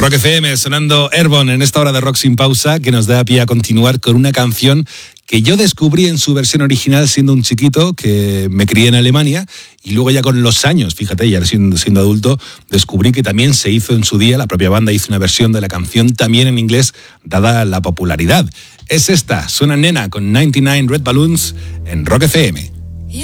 Rock FM sonando Airborne en esta hora de Rock Sin Pausa, que nos da pie a continuar con una canción que yo descubrí en su versión original siendo un chiquito, que me crié en Alemania, y luego ya con los años, fíjate, ya siendo adulto, descubrí que también se hizo en su día, la propia banda hizo una versión de la canción también en inglés, dada la popularidad. Es esta, suena Nena con 99 Red Balloons en Rock FM.